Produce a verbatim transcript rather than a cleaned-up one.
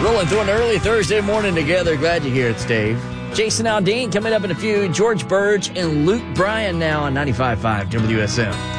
Rolling through an early Thursday morning together. Glad you're here. It's Dave. Jason Aldean coming up in a few. George Burge and Luke Bryan now on ninety-five point five W S M.